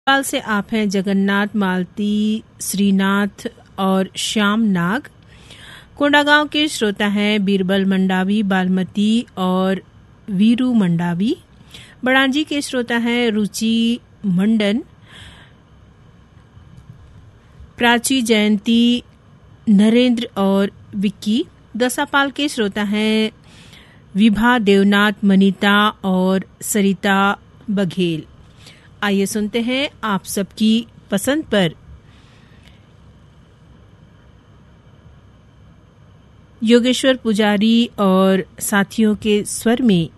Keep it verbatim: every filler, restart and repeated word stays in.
पाल से आप हैं जगन्नाथ, मालती, श्रीनाथ और श्याम नाग। कोंडागांव के श्रोता हैं बीरबल मंडावी, बालमती और वीरू मंडावी। बड़ांजी के श्रोता हैं रुचि मंडन, प्राची, जयंती, नरेंद्र और विक्की। दसापाल के श्रोता हैं विभा, देवनाथ, मनीता और सरिता बघेल। आइए सुनते हैं आप सबकी पसंद पर योगेश्वर पुजारी और साथियों के स्वर में